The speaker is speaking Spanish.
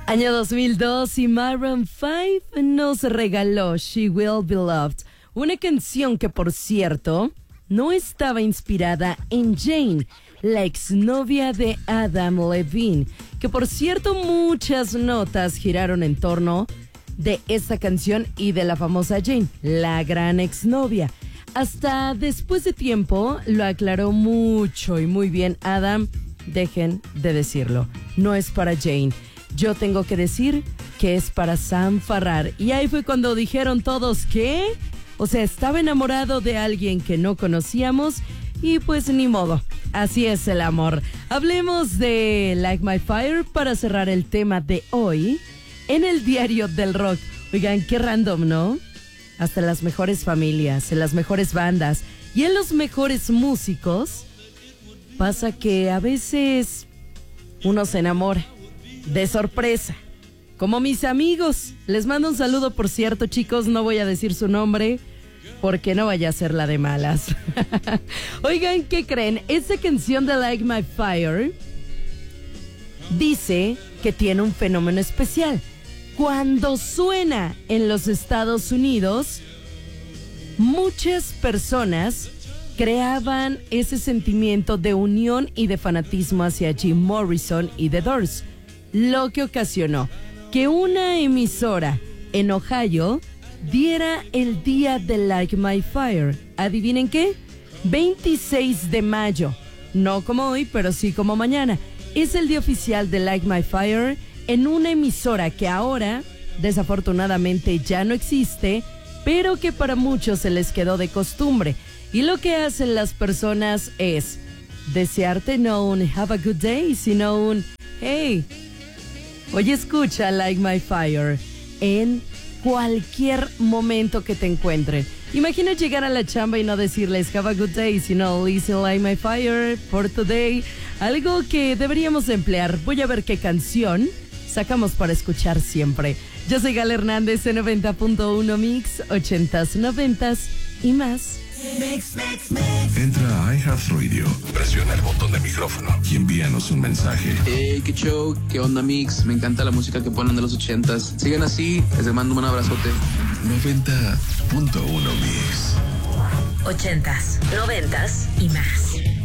Año 2002 y Maroon 5 nos regaló She Will Be Loved, una canción que, por cierto, no estaba inspirada en Jane, la exnovia de Adam Levine, que, por cierto, muchas notas giraron en torno de esta canción y de la famosa Jane, la gran exnovia. Hasta después de tiempo lo aclaró mucho y muy bien Adam. Dejen de decirlo, no es para Jane. Yo tengo que decir que es para Sam Farrar. Y ahí fue cuando dijeron todos que, o sea, estaba enamorado de alguien que no conocíamos y pues ni modo. Así es el amor. Hablemos de Like My Fire para cerrar el tema de hoy en el diario del rock. Oigan, qué random, ¿no? Hasta en las mejores familias, en las mejores bandas y en los mejores músicos pasa que a veces uno se enamora de sorpresa, como mis amigos. Les mando un saludo, por cierto, chicos, no voy a decir su nombre porque no vaya a ser la de malas. Oigan, ¿qué creen? Esta canción de Like My Fire dice que tiene un fenómeno especial. Cuando suena en los Estados Unidos, muchas personas creaban ese sentimiento de unión y de fanatismo hacia Jim Morrison y The Doors, lo que ocasionó que una emisora en Ohio diera el día de Like My Fire. ¿Adivinen qué? 26 de mayo. No como hoy, pero sí como mañana. Es el día oficial de Like My Fire en una emisora que ahora, desafortunadamente, ya no existe, pero que para muchos se les quedó de costumbre. Y lo que hacen las personas es desearte no un have a good day, sino un hey, oye, escucha Like My Fire en cualquier momento que te encuentren. Imagina llegar a la chamba y no decirles have a good day, sino listen Like My Fire for today. Algo que deberíamos emplear. Voy a ver qué canción sacamos para escuchar siempre. Yo soy Gal Hernández en 90.1 Mix, 80s, 90s y más. Entra a iHeartRadio, presiona el botón de micrófono y envíanos un mensaje. Hey, qué show, qué onda Mix, me encanta la música que ponen de los 80s. Sigan así, les mando un abrazote. 90.1 Mix. 80s, 90s y más.